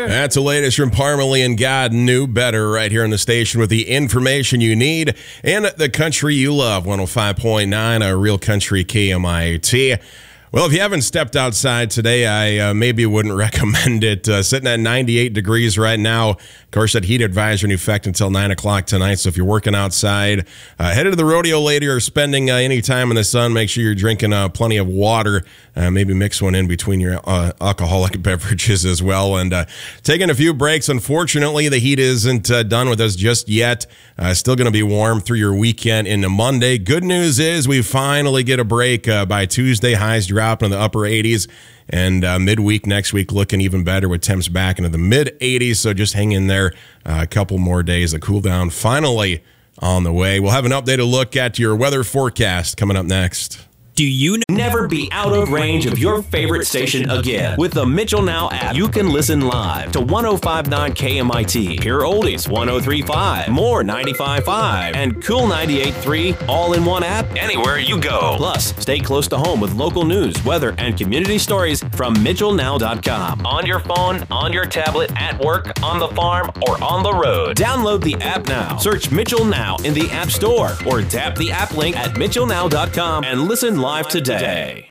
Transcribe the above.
That's the latest from Parmalee and God Knew Better right here on the station with the information you need and the country you love. 105.9, a Real Country KMIT. Well, if you haven't stepped outside today, I maybe wouldn't recommend it. Sitting at 98 degrees right now. Of course, that heat advisory in effect until 9 o'clock tonight. So if you're working outside, headed to the rodeo later or spending any time in the sun, make sure you're drinking plenty of water. Maybe mix one in between your alcoholic beverages as well. And taking a few breaks. Unfortunately, the heat isn't done with us just yet. Still going to be warm through your weekend into Monday. Good news is we finally get a break by Tuesday. Highs drop in the upper 80s. And midweek next week looking even better with temps back into the mid-80s. So just hang in there a couple more days. The cool down finally on the way. We'll have an updated look at your weather forecast coming up next. Do you never be out of range of your favorite station again? With the Mitchell Now app, you can listen live to 105.9 KMIT, Pure Oldies 103.5, More 95.5, and Cool 98.3 all in one app anywhere you go. Plus, stay close to home with local news, weather, and community stories from MitchellNow.com. On your phone, on your tablet, at work, on the farm, or on the road. Download the app now. Search Mitchell Now in the App Store or tap the app link at MitchellNow.com and listen live today.